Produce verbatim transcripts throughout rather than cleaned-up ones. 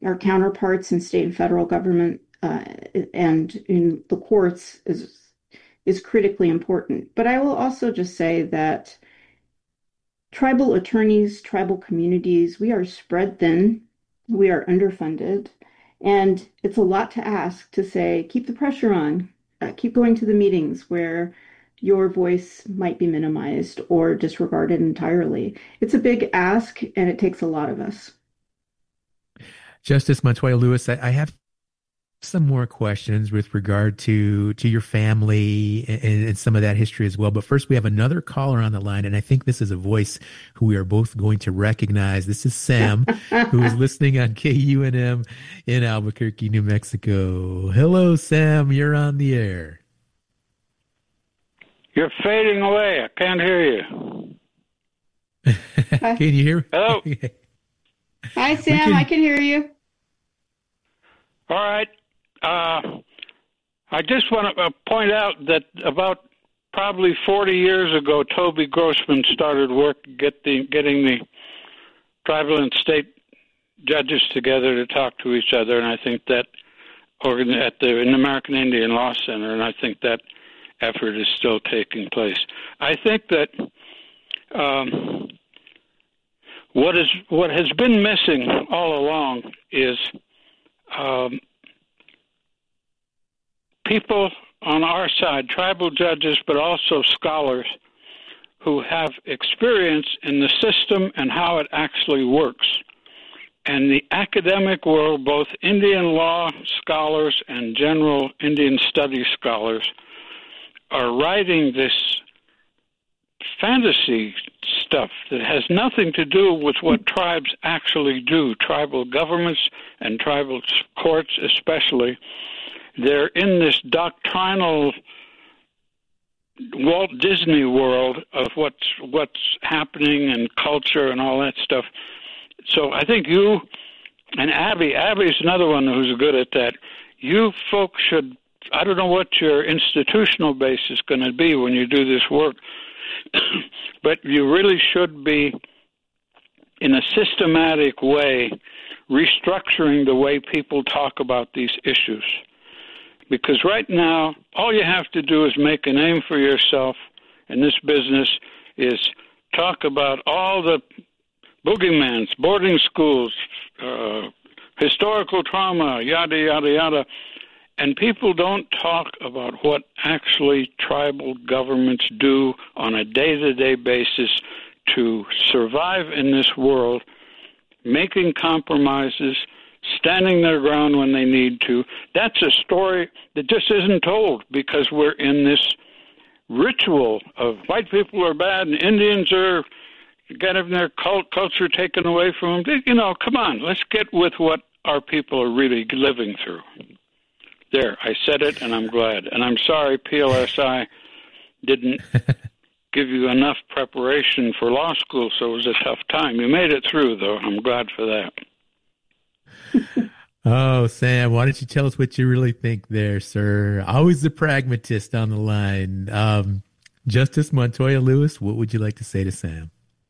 our counterparts in state and federal government uh, and in the courts is is critically important. But I will also just say that tribal attorneys, tribal communities, we are spread thin, we are underfunded, and it's a lot to ask to say, keep the pressure on, uh, keep going to the meetings where your voice might be minimized or disregarded entirely. It's a big ask, and it takes a lot of us. Justice Montoya Lewis, I, I have some more questions with regard to to your family and, and some of that history as well. But first, we have another caller on the line, and I think this is a voice who we are both going to recognize. This is Sam, who is listening on K U N M in Albuquerque, New Mexico. Hello, Sam. You're on the air. You're fading away. I can't hear you. Can you hear me? Hello. Hi, Sam. Can... I can hear you. All right. Uh, I just want to point out that about probably forty years ago, Toby Grossman started work get the, getting the tribal and state judges together to talk to each other, and I think that organ at the in the American Indian Law Center, and I think that effort is still taking place. I think that um, what is what has been missing all along is um, people on our side, tribal judges, but also scholars who have experience in the system and how it actually works. And the academic world, both Indian law scholars and general Indian studies scholars, are writing this fantasy stuff that has nothing to do with what tribes actually do, tribal governments and tribal courts especially. They're in this doctrinal Walt Disney world of what's what's happening and culture and all that stuff. So I think you and Abby, Abby's another one who's good at that. You folks should, I don't know what your institutional base is going to be when you do this work, but you really should be, in a systematic way, restructuring the way people talk about these issues. Because right now, all you have to do is make a name for yourself in this business, is talk about all the boogeymans, boarding schools, uh, historical trauma, yada, yada, yada. And people don't talk about what actually tribal governments do on a day-to-day basis to survive in this world, making compromises, standing their ground when they need to. That's a story that just isn't told because we're in this ritual of white people are bad and Indians are getting their cult culture taken away from them. You know, come on, let's get with what our people are really living through. There, I said it, and I'm glad. And I'm sorry P L S I didn't give you enough preparation for law school, so it was a tough time. You made it through, though. I'm glad for that. Oh, Sam, why don't you tell us what you really think there, sir? Always the pragmatist on the line. Um, Justice Montoya Lewis, what would you like to say to Sam?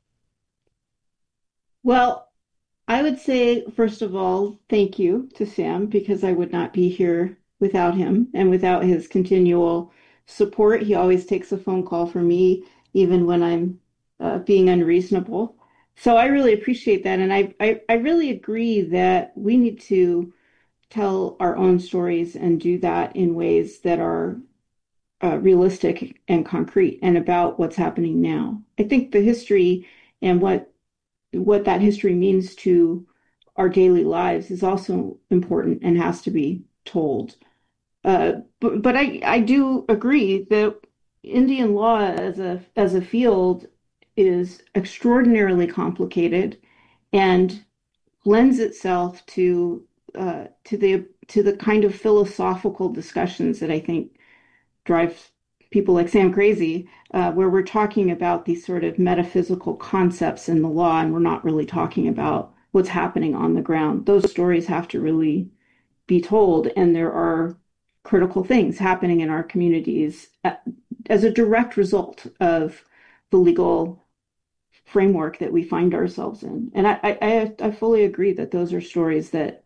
Well, I would say, first of all, thank you to Sam, because I would not be here without him and without his continual support. He always takes a phone call for me, even when I'm uh, being unreasonable. So I really appreciate that. And I, I, I really agree that we need to tell our own stories and do that in ways that are uh, realistic and concrete and about what's happening now. I think the history and what what that history means to our daily lives is also important and has to be told. Uh, but but I, I do agree that Indian law as a as a field is extraordinarily complicated and lends itself to uh, to the to the kind of philosophical discussions that I think drive people like Sam crazy, uh, where we're talking about these sort of metaphysical concepts in the law, and we're not really talking about what's happening on the ground. Those stories have to really be told, and there are critical things happening in our communities as a direct result of the legal framework that we find ourselves in. And I, I, I fully agree that those are stories that